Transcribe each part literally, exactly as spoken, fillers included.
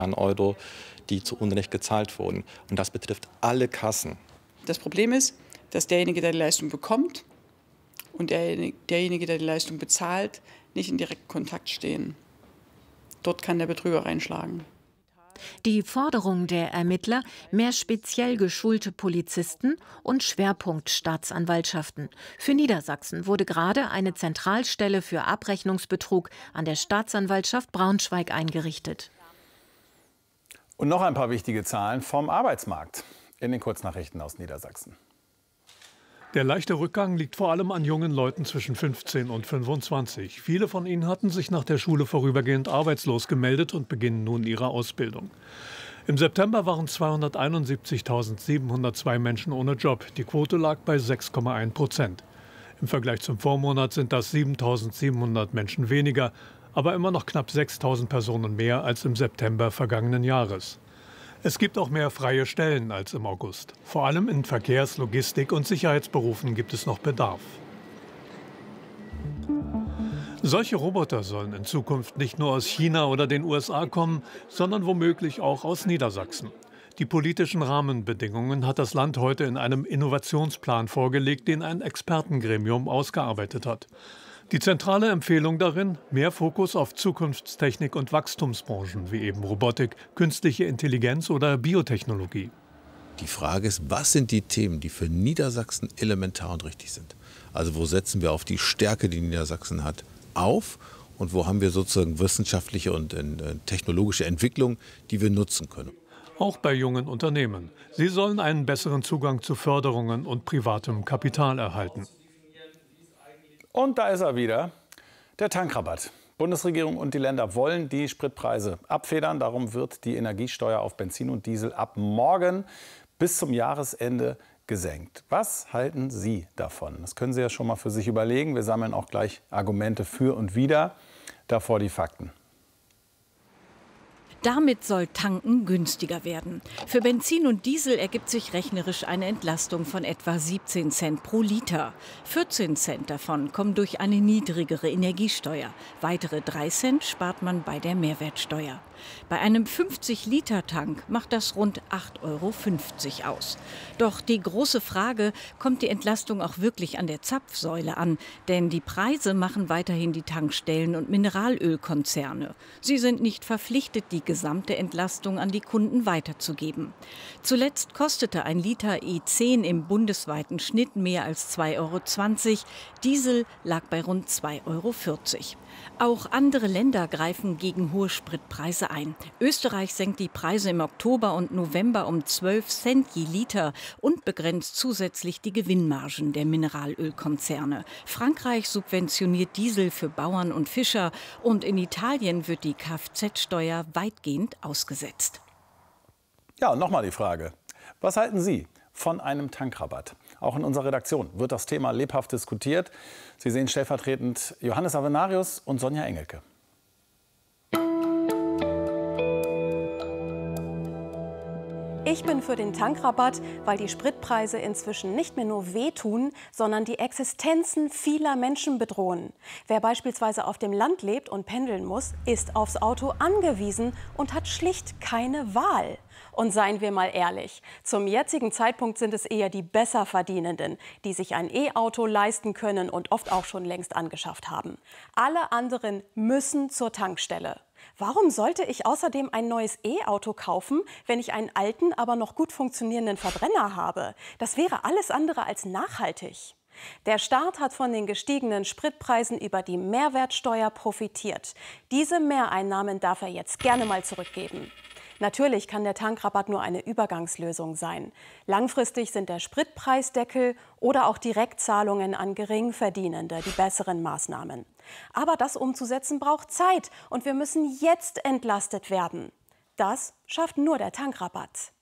an Euro, die zu Unrecht gezahlt wurden. Und das betrifft alle Kassen. Das Problem ist, dass derjenige, der die Leistung bekommt und derjenige, der die Leistung bezahlt, nicht in direktem Kontakt stehen. Dort kann der Betrüger reinschlagen. Die Forderung der Ermittler, mehr speziell geschulte Polizisten und Schwerpunktstaatsanwaltschaften. Für Niedersachsen wurde gerade eine Zentralstelle für Abrechnungsbetrug an der Staatsanwaltschaft Braunschweig eingerichtet. Und noch ein paar wichtige Zahlen vom Arbeitsmarkt in den Kurznachrichten aus Niedersachsen. Der leichte Rückgang liegt vor allem an jungen Leuten zwischen fünfzehn und fünfundzwanzig. Viele von ihnen hatten sich nach der Schule vorübergehend arbeitslos gemeldet und beginnen nun ihre Ausbildung. Im September waren zweihunderteinundsiebzigtausendsiebenhundertzwei Menschen ohne Job. Die Quote lag bei sechs Komma eins Prozent. Im Vergleich zum Vormonat sind das siebentausendsiebenhundert Menschen weniger, aber immer noch knapp sechstausend Personen mehr als im September vergangenen Jahres. Es gibt auch mehr freie Stellen als im August. Vor allem in Verkehrs-, Logistik- und Sicherheitsberufen gibt es noch Bedarf. Solche Roboter sollen in Zukunft nicht nur aus China oder den U S A kommen, sondern womöglich auch aus Niedersachsen. Die politischen Rahmenbedingungen hat das Land heute in einem Innovationsplan vorgelegt, den ein Expertengremium ausgearbeitet hat. Die zentrale Empfehlung darin, mehr Fokus auf Zukunftstechnik und Wachstumsbranchen wie eben Robotik, künstliche Intelligenz oder Biotechnologie. Die Frage ist, was sind die Themen, die für Niedersachsen elementar und richtig sind? Also wo setzen wir auf die Stärke, die Niedersachsen hat, auf und wo haben wir sozusagen wissenschaftliche und äh, technologische Entwicklung, die wir nutzen können? Auch bei jungen Unternehmen. Sie sollen einen besseren Zugang zu Förderungen und privatem Kapital erhalten. Und da ist er wieder, der Tankrabatt. Bundesregierung und die Länder wollen die Spritpreise abfedern. Darum wird die Energiesteuer auf Benzin und Diesel ab morgen bis zum Jahresende gesenkt. Was halten Sie davon? Das können Sie ja schon mal für sich überlegen. Wir sammeln auch gleich Argumente für und wider. Davor die Fakten. Damit soll Tanken günstiger werden. Für Benzin und Diesel ergibt sich rechnerisch eine Entlastung von etwa siebzehn Cent pro Liter. vierzehn Cent davon kommen durch eine niedrigere Energiesteuer. Weitere drei Cent spart man bei der Mehrwertsteuer. Bei einem fünfzig-Liter-Tank macht das rund acht Euro fünfzig aus. Doch die große Frage, kommt die Entlastung auch wirklich an der Zapfsäule an? Denn die Preise machen weiterhin die Tankstellen und Mineralölkonzerne. Sie sind nicht verpflichtet, die gesamte Entlastung an die Kunden weiterzugeben. Zuletzt kostete ein Liter E zehn im bundesweiten Schnitt mehr als zwei Euro zwanzig. Diesel lag bei rund zwei Euro vierzig. Auch andere Länder greifen gegen hohe Spritpreise ein. Österreich senkt die Preise im Oktober und November um zwölf Cent je Liter und begrenzt zusätzlich die Gewinnmargen der Mineralölkonzerne. Frankreich subventioniert Diesel für Bauern und Fischer und in Italien wird die Kfz-Steuer weitgehend ausgesetzt. Ja, und nochmal die Frage, was halten Sie von einem Tankrabatt? Auch in unserer Redaktion wird das Thema lebhaft diskutiert. Sie sehen stellvertretend Johannes Avenarius und Sonja Engelke. Ich bin für den Tankrabatt, weil die Spritpreise inzwischen nicht mehr nur wehtun, sondern die Existenzen vieler Menschen bedrohen. Wer beispielsweise auf dem Land lebt und pendeln muss, ist aufs Auto angewiesen und hat schlicht keine Wahl. Und seien wir mal ehrlich, zum jetzigen Zeitpunkt sind es eher die Besserverdienenden, die sich ein E-Auto leisten können und oft auch schon längst angeschafft haben. Alle anderen müssen zur Tankstelle. Warum sollte ich außerdem ein neues E-Auto kaufen, wenn ich einen alten, aber noch gut funktionierenden Verbrenner habe? Das wäre alles andere als nachhaltig. Der Staat hat von den gestiegenen Spritpreisen über die Mehrwertsteuer profitiert. Diese Mehreinnahmen darf er jetzt gerne mal zurückgeben. Natürlich kann der Tankrabatt nur eine Übergangslösung sein. Langfristig sind der Spritpreisdeckel oder auch Direktzahlungen an Geringverdienende die besseren Maßnahmen. Aber das umzusetzen braucht Zeit und wir müssen jetzt entlastet werden. Das schafft nur der Tankrabatt.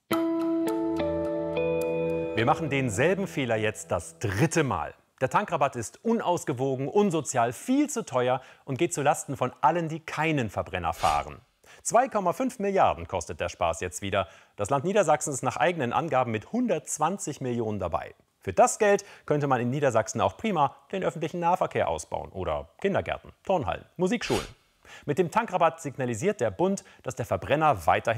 Wir machen denselben Fehler jetzt das dritte Mal. Der Tankrabatt ist unausgewogen, unsozial, viel zu teuer und geht zulasten von allen, die keinen Verbrenner fahren. zwei Komma fünf Milliarden kostet der Spaß jetzt wieder. Das Land Niedersachsen ist nach eigenen Angaben mit hundertzwanzig Millionen dabei. Für das Geld könnte man in Niedersachsen auch prima den öffentlichen Nahverkehr ausbauen oder Kindergärten, Turnhallen, Musikschulen. Mit dem Tankrabatt signalisiert der Bund, dass der Verbrenner weiterhin